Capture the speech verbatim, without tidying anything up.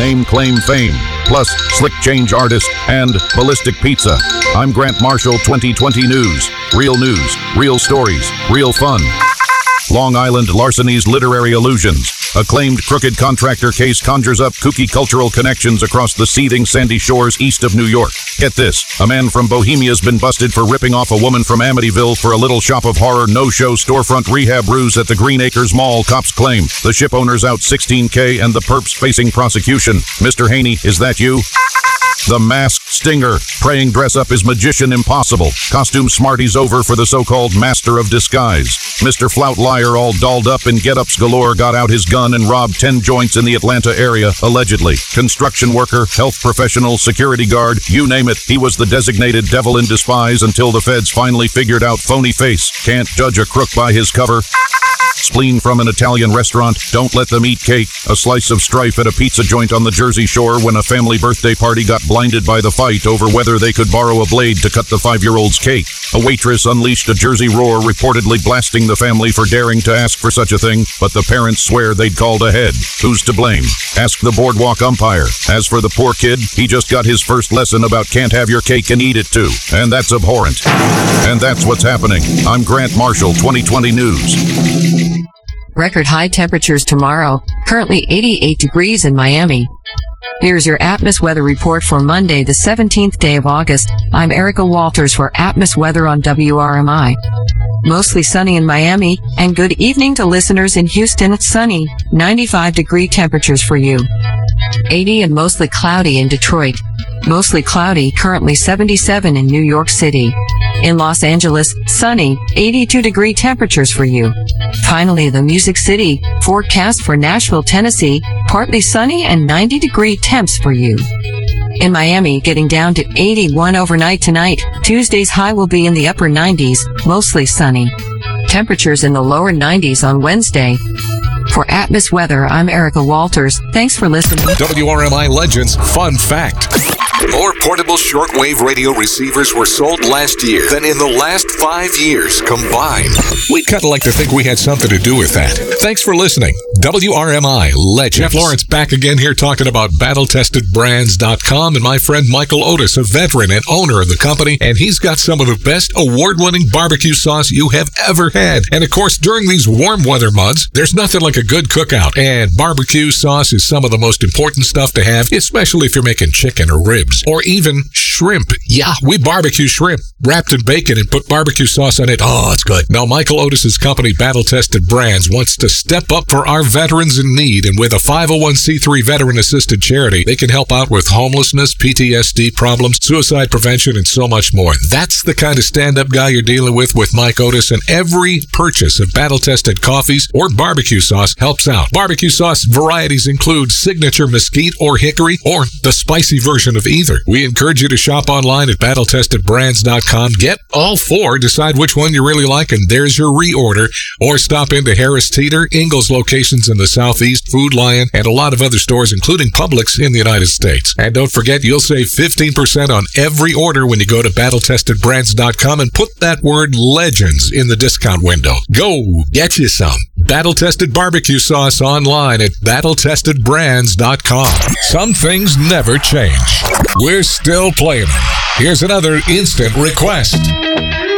name, claim, fame, plus Slick Change Artist and Ballistic Pizza. I'm Grant Marshall, twenty twenty News. Real news, real stories, real fun. Long Island larcenies, literary illusions. Acclaimed crooked contractor case conjures up kooky cultural connections across the seething sandy shores east of New York. Get this, a man from Bohemia's been busted for ripping off a woman from Amityville for a little shop of horror no-show storefront rehab ruse at the Green Acres Mall, cops claim. The ship owner's out sixteen K and the perp's facing prosecution. Mister Haney, is that you? The Masked Stinger. Praying dress-up is magician impossible. Costume smarties over for the so-called master of disguise. Mister Flout Liar, all dolled up in get-ups galore, got out his gun and robbed ten joints in the Atlanta area, allegedly. Construction worker, health professional, security guard, you name it, he was the designated devil in disguise until the feds finally figured out phony face. Can't judge a crook by his cover. Spleen from an Italian restaurant. Don't let them eat cake. A slice of strife at a pizza joint on the Jersey Shore when a family birthday party got blinded by the fight over whether they could borrow a blade to cut the five-year-old's cake. A waitress unleashed a Jersey roar, reportedly blasting the family for daring to ask for such a thing, but the parents swear they'd called ahead. Who's to blame? Ask the boardwalk umpire. As for the poor kid, he just got his first lesson about can't have your cake and eat it too. And that's abhorrent. And that's what's happening. I'm Grant Marshall, twenty twenty News. Record high temperatures tomorrow, currently eighty-eight degrees in Miami. Here's your Atmos weather report for Monday, the seventeenth day of August. I'm Erica Walters for Atmos Weather on W R M I. Mostly sunny in Miami, and good evening to listeners in Houston. It's sunny, ninety-five degree temperatures for you. eighty and mostly cloudy in Detroit. Mostly cloudy, currently seventy-seven in New York City. In Los Angeles, sunny, eighty-two degree temperatures for you. Finally, the Music City, forecast for Nashville, Tennessee, partly sunny and ninety degree temps for you. In Miami, getting down to eighty-one overnight tonight. Tuesday's high will be in the upper nineties, mostly sunny. Temperatures in the lower nineties on Wednesday. For Atmos Weather, I'm Erica Walters. Thanks for listening. W R M I Legends Fun Fact. More portable shortwave radio receivers were sold last year than in the last five years combined. We'd kind of like to think we had something to do with that. Thanks for listening. W R M I Legends. Jeff Lawrence back again here talking about battle tested brands dot com and my friend Michael Otis, a veteran and owner of the company, and he's got some of the best award-winning barbecue sauce you have ever had. And of course, during these warm weather months, there's nothing like a good cookout, and barbecue sauce is some of the most important stuff to have, especially if you're making chicken or ribs. Or even shrimp. Yeah, we barbecue shrimp, wrapped in bacon and put barbecue sauce on it. Oh, it's good. Now, Michael Otis's company, Battle Tested Brands, wants to step up for our veterans in need. And with a five oh one c three veteran-assisted charity, they can help out with homelessness, P T S D problems, suicide prevention, and so much more. That's the kind of stand-up guy you're dealing with with Mike Otis, and every purchase of Battle Tested coffees or barbecue sauce helps out. Barbecue sauce varieties include signature mesquite or hickory, or the spicy version of either. We encourage you to shop online at battle tested brands dot com. Get all four, decide which one you really like, and there's your reorder. Or stop into Harris Teeter, Ingles locations in the Southeast, Food Lion, and a lot of other stores, including Publix in the United States. And don't forget, you'll save fifteen percent on every order when you go to battle tested brands dot com and put that word Legends in the discount window. Go get you some Battle Tested barbecue sauce online at battle tested brands dot com. Some things never change. We're still playing them. Here's another instant request.